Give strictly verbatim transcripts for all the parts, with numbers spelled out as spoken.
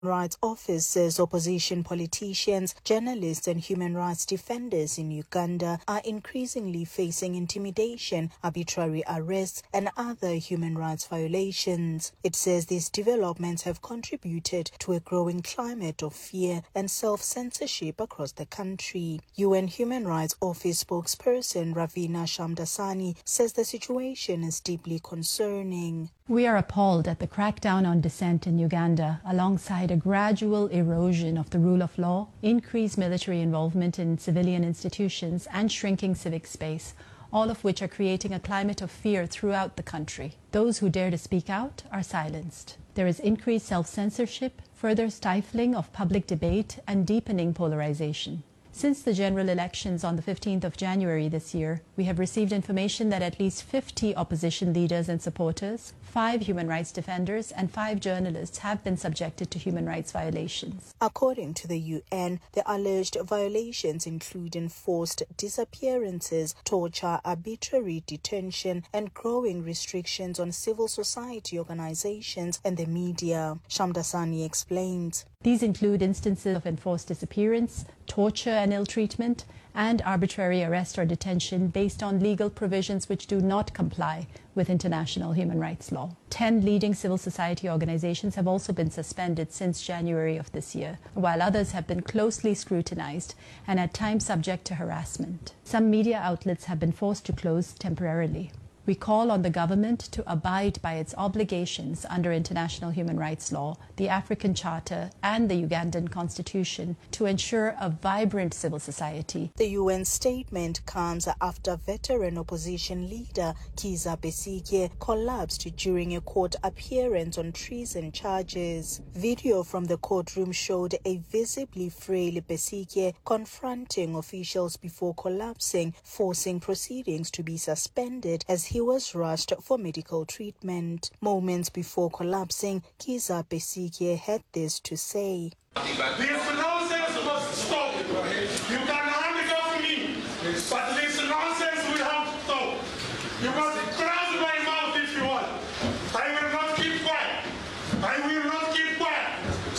Rights Office says opposition politicians, journalists and human rights defenders in Uganda are increasingly facing intimidation, arbitrary arrests and other human rights violations. It says these developments have contributed to a growing climate of fear and self-censorship across the country. U N Human Rights Office spokesperson Ravina Shamdasani says the situation is deeply concerning. We are appalled at the crackdown on dissent in Uganda, alongside a gradual erosion of the rule of law, increased military involvement in civilian institutions, and shrinking civic space, all of which are creating a climate of fear throughout the country. Those who dare to speak out are silenced. There is increased self-censorship, further stifling of public debate, and deepening polarization. Since the general elections on the fifteenth of January this year, we have received information that at least fifty opposition leaders and supporters, five human rights defenders and five journalists have been subjected to human rights violations. According to the U N, the alleged violations include enforced disappearances, torture, arbitrary detention and growing restrictions on civil society organizations and the media. Shamdasani explains. These include instances of enforced disappearance, torture and ill treatment, and arbitrary arrest or detention based on legal provisions which do not comply with international human rights law. Ten leading civil society organizations have also been suspended since January of this year, while others have been closely scrutinized and at times subject to harassment. Some media outlets have been forced to close temporarily. We call on the government to abide by its obligations under international human rights law, the African Charter and the Ugandan Constitution to ensure a vibrant civil society. The U N statement comes after veteran opposition leader Kizza Besigye collapsed during a court appearance on treason charges. Video from the courtroom showed a visibly frail Besigye confronting officials before collapsing, forcing proceedings to be suspended as he was rushed for medical treatment. Moments before collapsing, Kizza Besigye had this to say. This nonsense must stop. You can hand it over me, but this nonsense will have to stop. You must close my mouth if you want. I will not keep quiet. I will not keep quiet.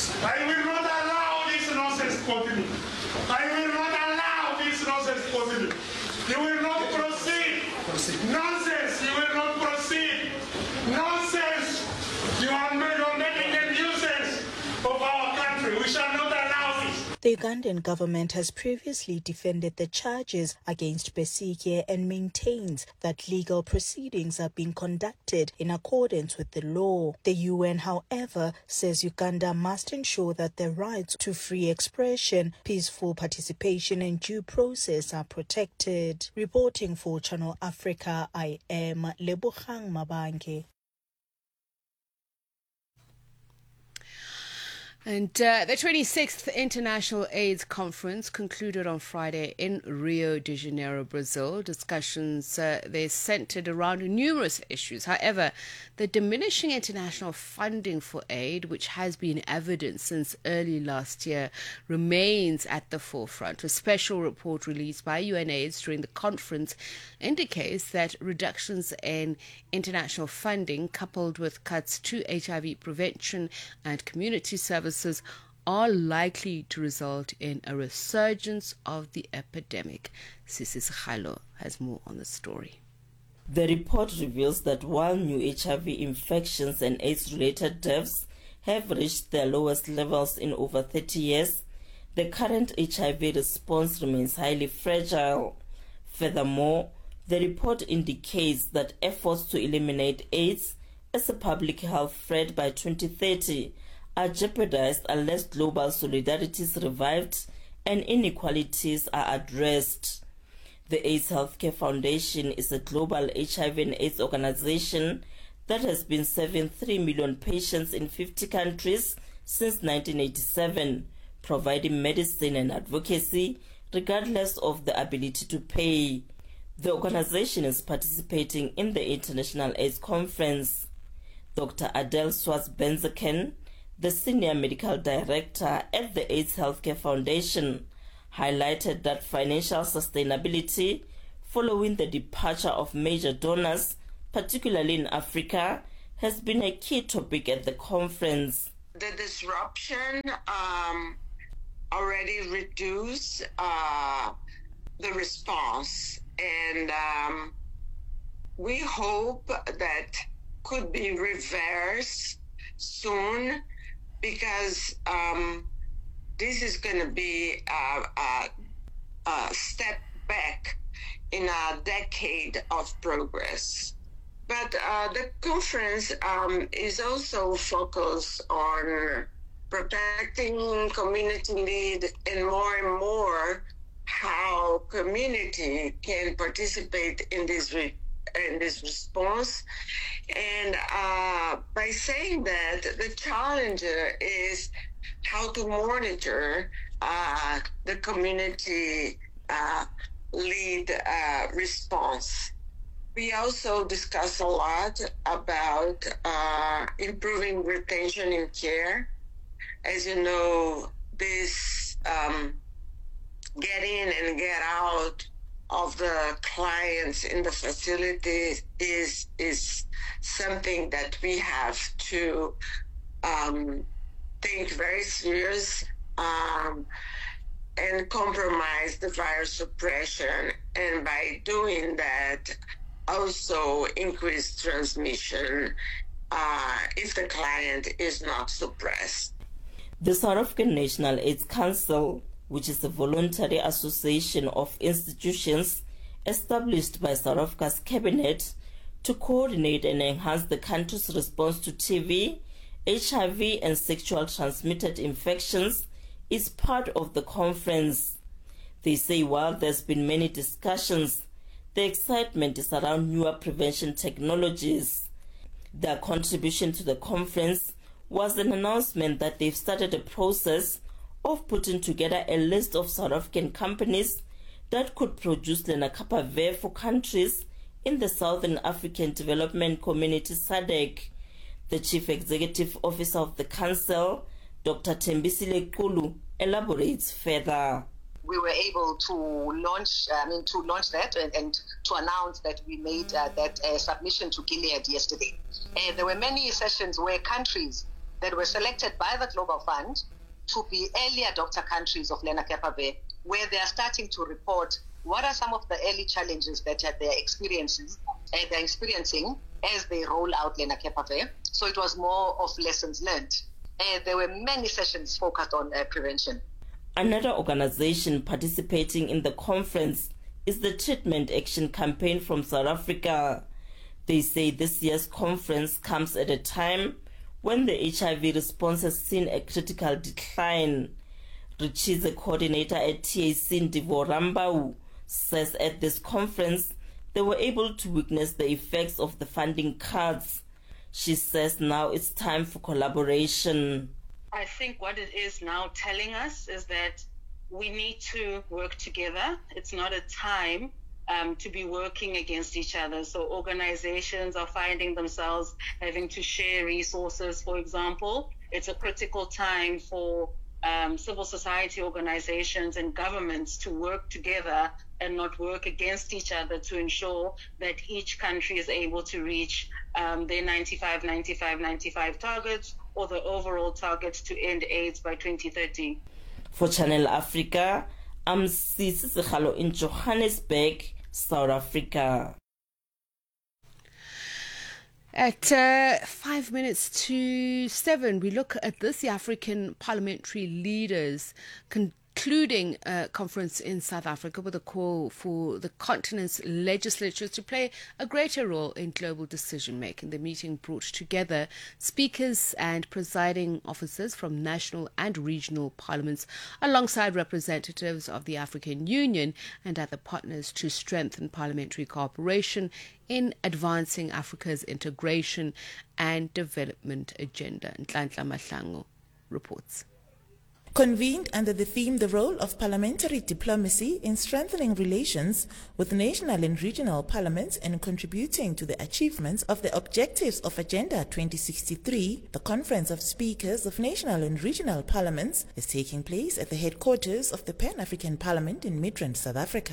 I will not allow this nonsense to continue. I will not allow this nonsense to continue. You will not proceed. Nonsense. You will not proceed. Nonsense. You are making a nuisance of our country. We shall not allow this. The Ugandan government has previously defended the charges against Besigye and maintains that legal proceedings are being conducted in accordance with the law. The U N, however, says Uganda must ensure that the rights to free expression, peaceful participation and due process are protected. Reporting for Channel Africa, I am Lebogang Mabange. And uh, the twenty-sixth International AIDS Conference concluded on Friday in Rio de Janeiro, Brazil. Discussions uh, they centered around numerous issues. However, the diminishing international funding for aid, which has been evident since early last year, remains at the forefront. A special report released by UNAIDS during the conference indicates that reductions in international funding, coupled with cuts to H I V prevention and community services, are likely to result in a resurgence of the epidemic. Sisi Sikhalo has more on the story. The report reveals that while new H I V infections and AIDS-related deaths have reached their lowest levels in over thirty years, the current H I V response remains highly fragile. Furthermore, the report indicates that efforts to eliminate AIDS as a public health threat by twenty thirty are jeopardized unless global solidarity is revived and inequalities are addressed. The AIDS Healthcare Foundation is a global H I V and AIDS organization that has been serving three million patients in fifty countries since nineteen eighty-seven, providing medicine and advocacy regardless of the ability to pay. The organization is participating in the International AIDS Conference. Doctor Adele Swartz-Benzeken, the Senior Medical Director at the AIDS Healthcare Foundation, highlighted that financial sustainability following the departure of major donors, particularly in Africa, has been a key topic at the conference. the disruption um, already reduced uh, the response, and um, we hope that could be reversed soon, because um, this is going to be a, a, a step back in a decade of progress. But uh, the conference um, is also focused on protecting community need, and more and more how community can participate in this re- in this response. And uh, by saying that, the challenge is how to monitor uh, the community uh, lead uh, response. We also discuss a lot about uh, improving retention in care. As you know, this um, get in and get out of the clients in the facility is is something that we have to um, think very serious um, and compromise the virus suppression, and by doing that, also increase transmission uh, if the client is not suppressed. The South African National AIDS Council, which is a voluntary association of institutions established by South Africa's cabinet to coordinate and enhance the country's response to T V, H I V and sexual transmitted infections, is part of the conference. They say while there's been many discussions, the excitement is around newer prevention technologies. Their contribution to the conference was an announcement that they've started a process of putting together a list of South African companies that could produce lenacapavir for countries in the Southern African Development Community S A D C. The Chief Executive Officer of the Council, Doctor Thembisile Qulu, elaborates further. We were able to launch, I mean, to launch that and, and to announce that we made uh, that uh, submission to Gilead yesterday. And there were many sessions where countries that were selected by the Global Fund to be early adopter countries of lenacapavir, where they are starting to report what are some of the early challenges that they're experiencing, uh, they're experiencing as they roll out lenacapavir. So it was more of lessons learned. And there were many sessions focused on uh, prevention. Another organization participating in the conference is the Treatment Action Campaign from South Africa. They say this year's conference comes at a time when the H I V response has seen a critical decline. Richize coordinator at T A C, Ndivo Rambau, says at this conference they were able to witness the effects of the funding cuts. She says now it's time for collaboration. I think what it is now telling us is that we need to work together. It's not a time um, to be working against each other. So organizations are finding themselves having to share resources, for example. It's a critical time for um, civil society organizations and governments to work together and not work against each other to ensure that each country is able to reach um, their ninety-five ninety-five ninety-five targets, or the overall targets to end AIDS by twenty thirty. For Channel Africa, I'm Sisi Sekhalo in Johannesburg, South Africa. At uh, five minutes to seven, we look at this. The African parliamentary leaders concluding a conference in South Africa with a call for the continent's legislatures to play a greater role in global decision-making. The meeting brought together speakers and presiding officers from national and regional parliaments alongside representatives of the African Union and other partners to strengthen parliamentary cooperation in advancing Africa's integration and development agenda. Nhlanhla Mahlangu reports. Convened under the theme The Role of Parliamentary Diplomacy in Strengthening Relations with National and Regional Parliaments and Contributing to the Achievements of the Objectives of Agenda twenty sixty-three, the Conference of Speakers of National and Regional Parliaments is taking place at the headquarters of the Pan-African Parliament in Midrand, South Africa.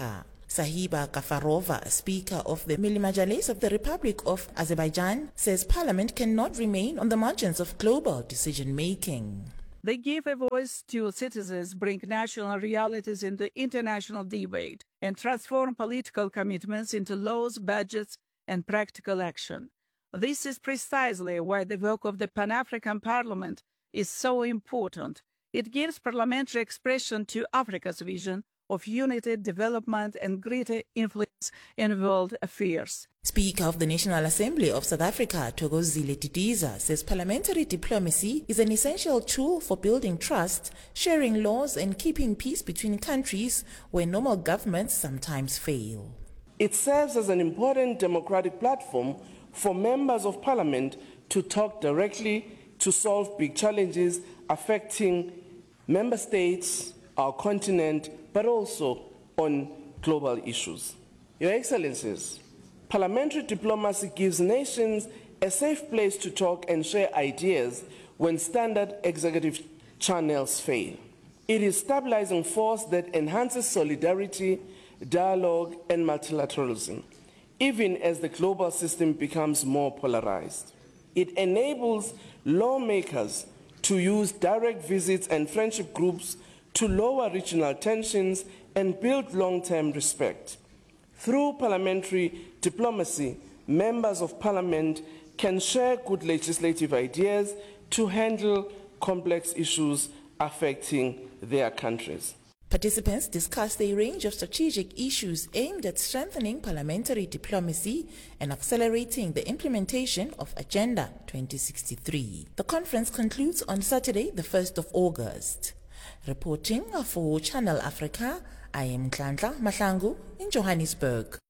Sahiba Gafarova, Speaker of the Milli Majlis of the Republic of Azerbaijan, says Parliament cannot remain on the margins of global decision-making. They give a voice to citizens, bring national realities into international debate, and transform political commitments into laws, budgets, and practical action. This is precisely why the work of the Pan-African Parliament is so important. It gives parliamentary expression to Africa's vision of unity, development, and greater influence in world affairs. Speaker of the National Assembly of South Africa, Thokozile Didiza, says parliamentary diplomacy is an essential tool for building trust, sharing laws, and keeping peace between countries where normal governments sometimes fail. It serves as an important democratic platform for members of parliament to talk directly to solve big challenges affecting member states, our continent, but also on global issues. Your Excellencies, parliamentary diplomacy gives nations a safe place to talk and share ideas when standard executive channels fail. It is a stabilizing force that enhances solidarity, dialogue, and multilateralism, even as the global system becomes more polarized. It enables lawmakers to use direct visits and friendship groups to lower regional tensions and build long-term respect. Through parliamentary diplomacy, members of parliament can share good legislative ideas to handle complex issues affecting their countries. Participants discussed a range of strategic issues aimed at strengthening parliamentary diplomacy and accelerating the implementation of Agenda twenty sixty-three. The conference concludes on Saturday, the first of August. Reporting for Channel Africa, I am Nhlanhla Mahlangu in Johannesburg.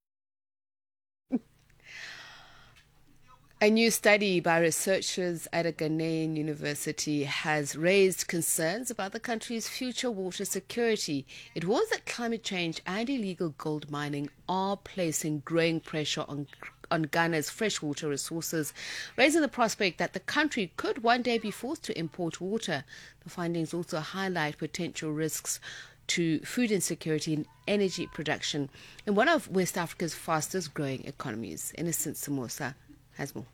A new study by researchers at a Ghanaian university has raised concerns about the country's future water security. It warns that climate change and illegal gold mining are placing growing pressure on on Ghana's freshwater resources, raising the prospect that the country could one day be forced to import water. The findings also highlight potential risks to food insecurity and energy production in one of West Africa's fastest growing economies. Innocent Samosa has more.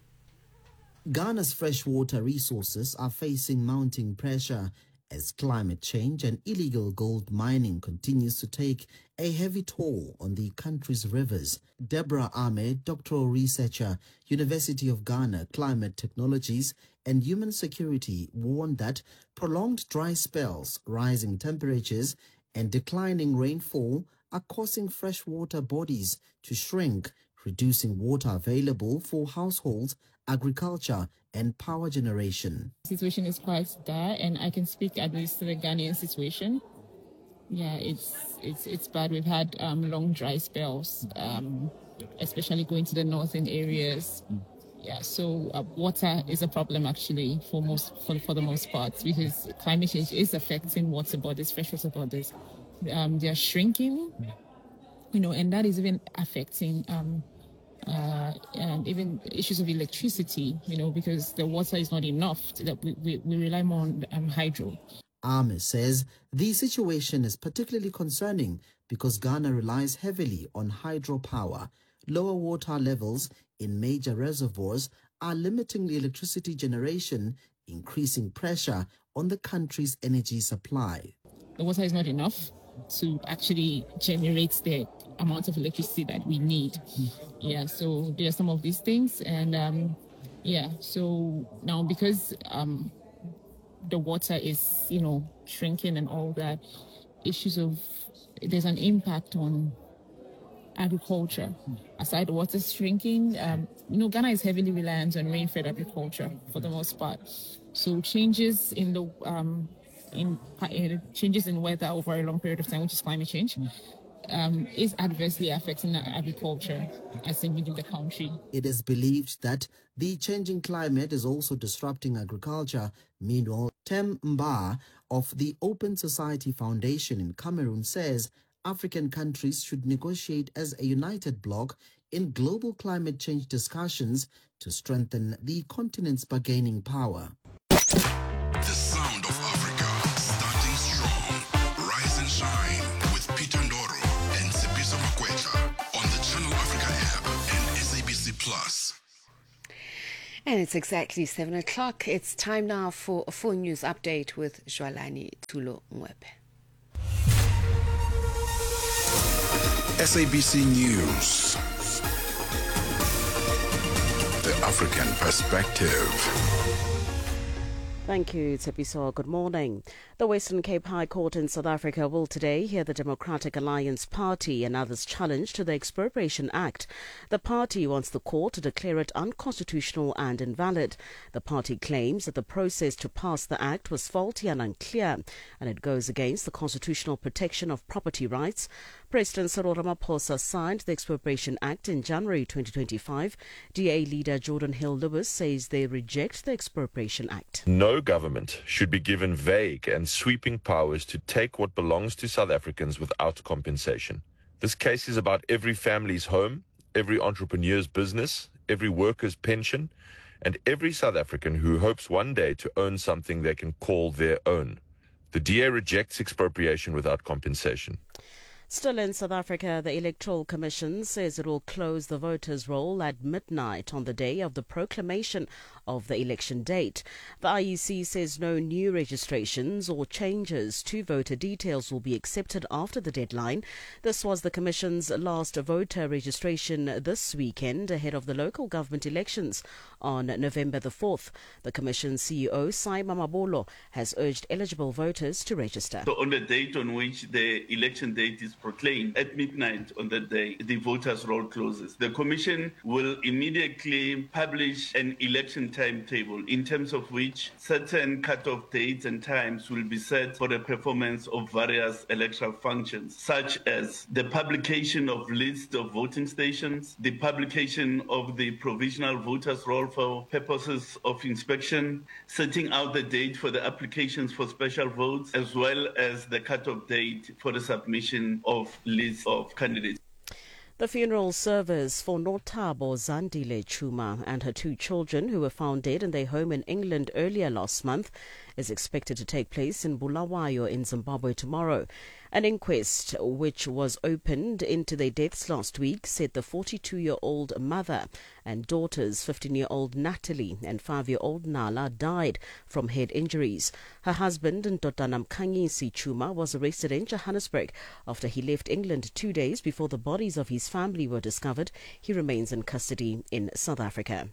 Ghana's freshwater resources are facing mounting pressure as climate change and illegal gold mining continues to take a heavy toll on the country's rivers. Deborah Ahmed, doctoral researcher, University of Ghana Climate Technologies and Human Security, warned that prolonged dry spells, rising temperatures, and declining rainfall are causing freshwater bodies to shrink, reducing water available for households, agriculture, and power generation. The situation is quite dire, and I can speak at least to the Ghanaian situation. Yeah, it's it's it's bad. We've had um, long dry spells, um, especially going to the northern areas. Yeah, so uh, water is a problem actually for most for, for the most part, because climate change is affecting water bodies, freshwater bodies. Um, they are shrinking, you know, and that is even affecting um, uh, and even issues of electricity, you know, because the water is not enough. That we, we, we rely more on um, hydro. Ahmed says the situation is particularly concerning because Ghana relies heavily on hydropower. Lower water levels in major reservoirs are limiting the electricity generation, increasing pressure on the country's energy supply. The water is not enough to actually generate the amount of electricity that we need. Mm. Yeah, so there are some of these things, and um, yeah, so now because um, the water is, you know, shrinking and all that, issues of, there's an impact on agriculture. Aside water shrinking, um, you know, Ghana is heavily reliant on rain-fed agriculture for the most part. So changes in the um, in uh, changes in weather over a long period of time, which is climate change, um, is adversely affecting agriculture as in within the country. It is believed that the changing climate is also disrupting agriculture. Meanwhile, Tem Mba of the Open Society Foundation in Cameroon says African countries should negotiate as a united bloc in global climate change discussions to strengthen the continent's bargaining power. The sound of Africa, starting strong. Rise and shine with Peter Ndoro and Sipiso Makwetla. And it's exactly seven o'clock. It's time now for a full news update with Jwalani Tulo Mwepe. S A B C News. The African Perspective. Thank you, Tsepiso. Good morning. The Western Cape High Court in South Africa will today hear the Democratic Alliance Party and others' challenge to the Expropriation Act. The party wants the court to declare it unconstitutional and invalid. The party claims that the process to pass the act was faulty and unclear, and it goes against the constitutional protection of property rights. President Cyril Ramaphosa signed the Expropriation Act in January twenty twenty-five. D A leader Jordan Hill-Lewis says they reject the Expropriation Act. No government should be given vague and sweeping powers to take what belongs to South Africans without compensation. This case is about every family's home, every entrepreneur's business, every worker's pension, and every South African who hopes one day to own something they can call their own. The D A rejects expropriation without compensation. Still in South Africa, the Electoral Commission says it will close the voters' roll at midnight on the day of the proclamation of the election date. The I E C says no new registrations or changes to voter details will be accepted after the deadline. This was the Commission's last voter registration this weekend ahead of the local government elections on November the fourth. The Commission C E O, Saima Mabolo, has urged eligible voters to register. So on the date on which the election date is proclaimed, at midnight on that day, the voters' roll closes. The Commission will immediately publish an election timetable in terms of which certain cut-off dates and times will be set for the performance of various electoral functions, such as the publication of lists of voting stations, the publication of the provisional voters' roll for purposes of inspection, setting out the date for the applications for special votes, as well as the cut-off date for the submission of lists of candidates. The funeral service for Notabo Zandile Chuma and her two children who were found dead in their home in England earlier last month is expected to take place in Bulawayo in Zimbabwe tomorrow. An inquest which was opened into their deaths last week said the forty-two-year-old mother and daughters, fifteen-year-old Natalie and five-year-old Nala, died from head injuries. Her husband, Ndodana Mkhanyisi Chuma, was arrested in Johannesburg after he left England two days before the bodies of his family were discovered. He remains in custody in South Africa.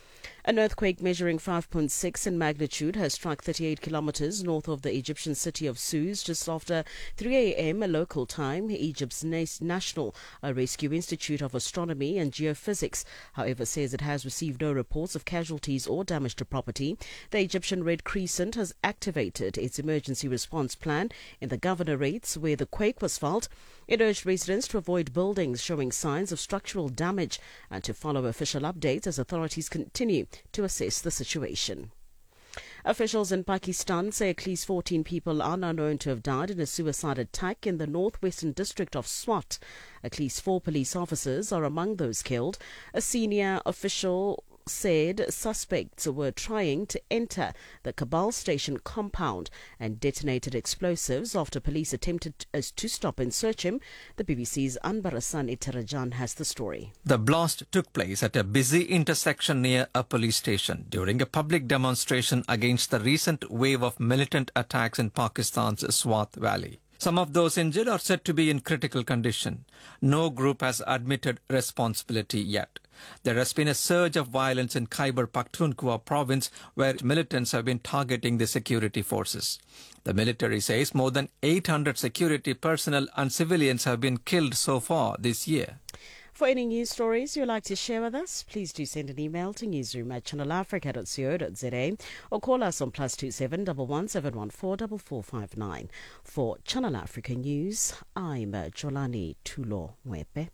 An earthquake measuring five point six in magnitude has struck thirty-eight kilometers north of the Egyptian city of Suez just after three a.m. local time. Egypt's National Rescue Institute of Astronomy and Geophysics, however, says it has received no reports of casualties or damage to property. The Egyptian Red Crescent has activated its emergency response plan in the governorates where the quake was felt. It urged residents to avoid buildings showing signs of structural damage and to follow official updates as authorities continue to assess the situation. Officials in Pakistan say at least fourteen people are now known to have died in a suicide attack in the northwestern district of Swat. At least four police officers are among those killed. A senior official said suspects were trying to enter the Kabul station compound and detonated explosives after police attempted to stop and search him. The B B C's Anbarasan Itarajan has the story. The blast took place at a busy intersection near a police station during a public demonstration against the recent wave of militant attacks in Pakistan's Swat Valley. Some of those injured are said to be in critical condition. No group has admitted responsibility yet. There has been a surge of violence in Khyber Pakhtunkhwa province where militants have been targeting the security forces. The military says more than eight hundred security personnel and civilians have been killed so far this year. For any news stories you'd like to share with us, please do send an email to newsroom at channel africa dot co dot za or call us on plus two seven one one seven one four four four five nine. For Channel Africa News, I'm Jolani Tulo Mwepe.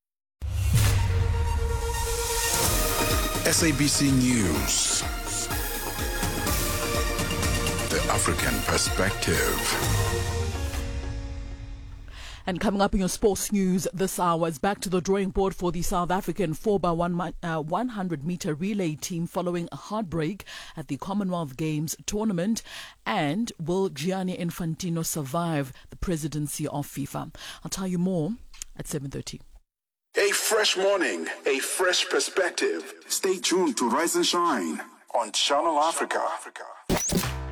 S A B C News. The African Perspective. And coming up in your sports news this hour is back to the drawing board for the South African four by one hundred meter relay team following a heartbreak at the Commonwealth Games tournament. And will Gianni Infantino survive the presidency of FIFA? I'll tell you more at seven thirty. A fresh morning, a fresh perspective. Stay tuned to Rise and Shine on Channel Africa.